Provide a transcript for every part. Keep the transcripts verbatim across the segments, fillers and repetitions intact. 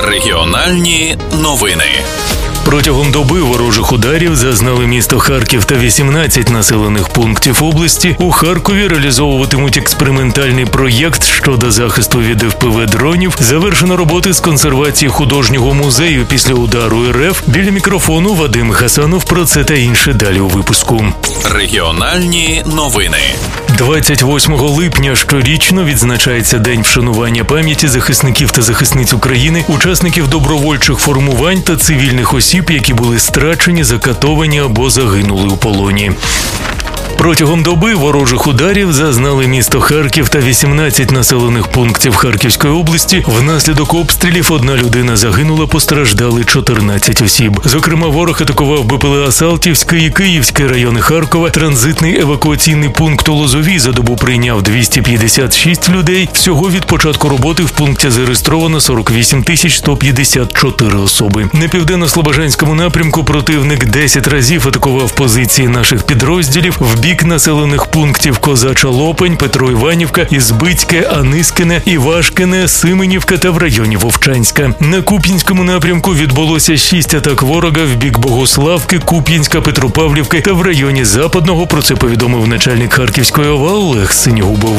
Регіональні новини. Протягом доби ворожих ударів зазнали місто Харків та вісімнадцять населених пунктів області. У Харкові реалізовуватимуть експериментальний проєкт щодо захисту від еф пе ве-дронів. Завершено роботи з консервації художнього музею після удару ер еф. Біля мікрофону Вадим Гасанов. Про це та інше далі у випуску. Регіональні новини. двадцять восьмого липня щорічно відзначається День вшанування пам'яті захисників та захисниць України, учасників добровольчих формувань та цивільних осіб, які були страчені, закатовані або загинули у полоні. Протягом доби ворожих ударів зазнали місто Харків та вісімнадцять населених пунктів Харківської області. Внаслідок обстрілів одна людина загинула, постраждали чотирнадцять осіб. Зокрема, ворог атакував бе пе еле Салтівський і Київський райони Харкова. Транзитний евакуаційний пункт у Лозовій за добу прийняв двісті п'ятдесят шість людей. Всього від початку роботи в пункті зареєстровано сорок вісім тисяч сто п'ятдесят чотири особи. На південно-слобожанському напрямку противник десять разів атакував позиції наших підрозділів в бік населених пунктів Козача Лопань, Петро-Іванівка, Ізбицьке, Анискине, Івашкине, Сименівка та в районі Вовчанська. На Куп'янському напрямку відбулося шість атак ворога в бік Богославки, Куп'янська, Петропавлівки та в районі Западного. Про це повідомив начальник Харківської ОВА Олег Синігубов.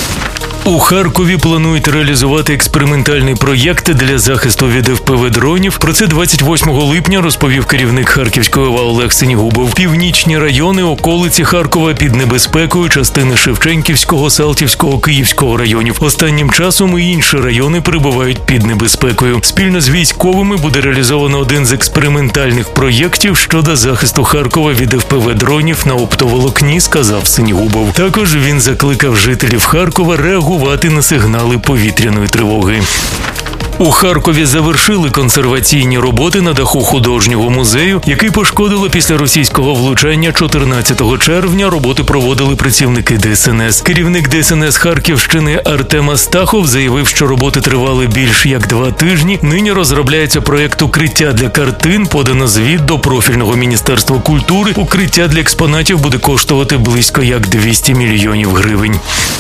У Харкові планують реалізувати експериментальний проєкт для захисту від еф пе ве-дронів. Про це двадцять восьмого липня розповів керівник Харківської ОВА Олег Синігубов. Північні райони, околиці Харкова під небезпекою, частини Шевченківського, Салтівського, Київського районів. Останнім часом і інші райони перебувають під небезпекою. Спільно з військовими буде реалізовано один з експериментальних проєктів щодо захисту Харкова від еф пе ве-дронів на оптоволокні, сказав Синігубов. Також він закликав жителів Харкова реагувати на сигнали повітряної тривоги. У Харкові завершили консерваційні роботи на даху художнього музею, який пошкодило після російського влучання чотирнадцятого червня. Роботи проводили працівники де ес ен ес. Керівник де ес ен ес Харківщини Артем Астахов заявив, що роботи тривали більш як два тижні. Нині розробляється проєкт укриття для картин, подано звіт до профільного Міністерства культури. Укриття для експонатів буде коштувати близько як двісті мільйонів гривень.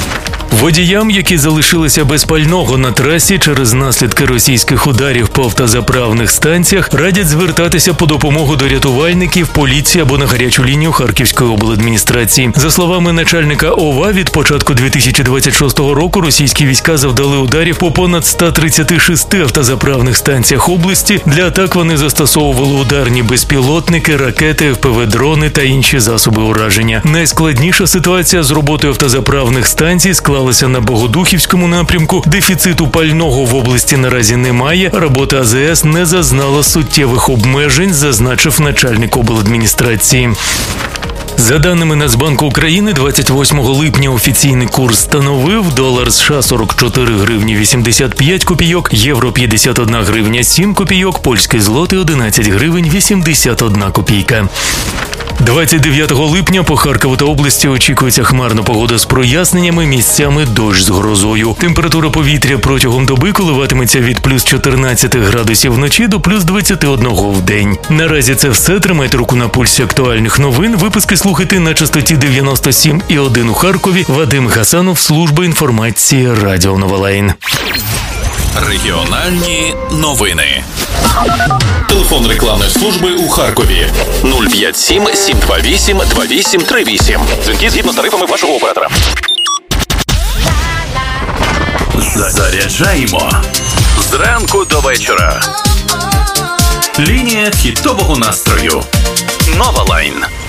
Водіям, які залишилися без пального на трасі через наслідки російських ударів по автозаправних станціях, радять звертатися по допомогу до рятувальників, поліції або на гарячу лінію Харківської обладміністрації. За словами начальника ОВА, від початку дві тисячі двадцять шостого року російські війська завдали ударів по понад ста тридцяти шести автозаправних станціях області. Для атак вони застосовували ударні безпілотники, ракети, еф пе ве-дрони та інші засоби ураження. Найскладніша ситуація з роботою автозаправних станцій склалася на Богодухівському напрямку. Дефіциту пального в області наразі немає. Робота а зе ес не зазнала суттєвих обмежень, зазначив начальник обладміністрації. За даними Нацбанку України, двадцять восьмого липня офіційний курс становив: долар США сорок чотири гривні вісімдесят п'ять копійок, євро п'ятдесят одна гривня сім копійок, польський злотий одинадцять гривень вісімдесят одна копійка. двадцять дев'ятого липня по Харкову та області очікується хмарна погода з проясненнями, місцями дощ з грозою. Температура повітря протягом доби коливатиметься від плюс чотирнадцяти градусів вночі до плюс двадцяти одного в день. Наразі це все. Тримайте руку на пульсі актуальних новин. Випуски слухайте на частоті дев'яносто сім і один у Харкові. Вадим Гасанов, служба інформації Радіо Новолайн. Регіональні новини. Телефон рекламної служби у Харкові нуль п'ять сім сім два вісім два вісім три вісім. Дзвінки згідно з тарифами вашого оператора. Заряджаємо зранку до вечора. Лінія хітового настрою. Новолайн.